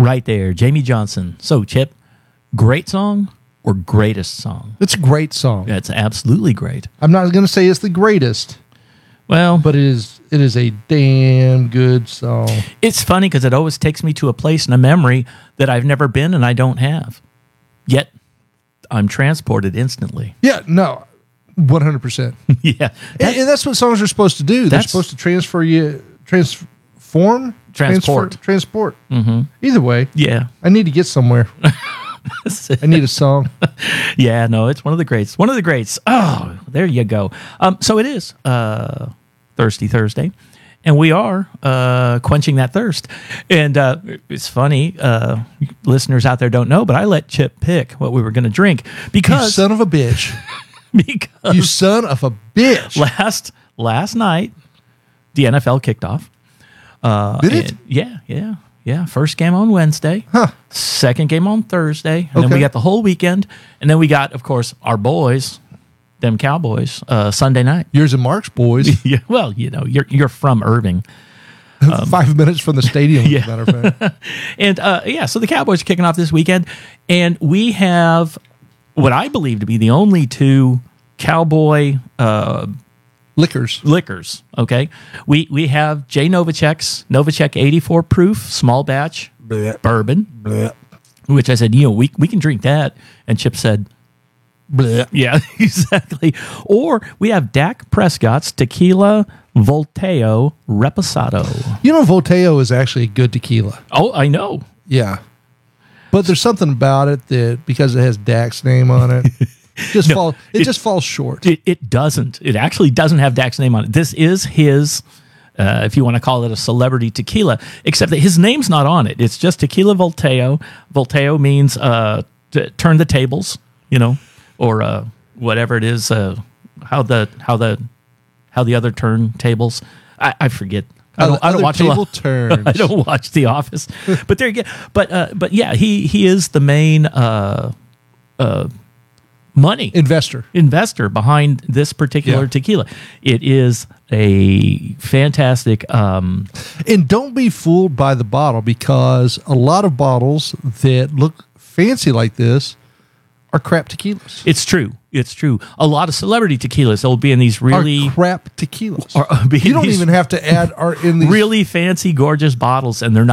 Right there, Jamie Johnson. So, Chip, great song or greatest song? It's a great song. That's absolutely great. I'm not going to say it's the greatest, Well, but it is a damn good song. it's funny because it always takes me to a place and a memory that I've never been and I don't have. Yet, I'm transported instantly. Yeah, no, 100%. Yeah. And that's what songs are supposed to do. They're That's- supposed to transport. Transport. Mm-hmm. Either way, Yeah. I need to get somewhere. I need a song. Yeah, no, it's one of the greats. One of the greats. Oh, there you go. So it is Thirsty Thursday, and we are quenching that thirst. And it's funny, listeners out there don't know, but I let Chip pick what we were going to drink You because son of a bitch. because You son of a bitch. last night the NFL kicked off. Did it? And yeah. First game on Wednesday. Huh. Second game on Thursday. And then we Okay. got the whole weekend. And then we got, of course, our boys, them Cowboys, Sunday night. Yours and Mark's boys. Yeah, well, you know, you're from Irving. 5 minutes from the stadium, Yeah. as a matter of fact. And so the Cowboys are kicking off this weekend. And we have what I believe to be the only two Cowboy Liquors. liquors. Okay, we have Jay Novacek's Novacek 84 proof small batch bourbon, which I said, we can drink that, and Chip said, bleh. Yeah, exactly. Or we have Dak Prescott's tequila Volteo Reposado. You know, Volteo is actually good tequila. Oh, I know. Yeah. But there's something about it that, because it has Dak's name on it, just falls short. It doesn't. It actually doesn't have Dak's name on it. This is his, if you want to call it a celebrity tequila, except that his name's not on it. It's just Tequila Volteo. Volteo means to turn the tables, or whatever it is. How the other turn tables. I forget. I don't watch a lot. turns. I don't watch The Office, but there you go. But yeah, he is the main money investor behind this particular tequila. It is a fantastic. And don't be fooled by the bottle, because a lot of bottles that look fancy like this are crap tequilas. It's true. A lot of celebrity tequilas will be in these really Are crap tequilas. be in You don't these even have to add are in these really fancy, gorgeous bottles, and they're not.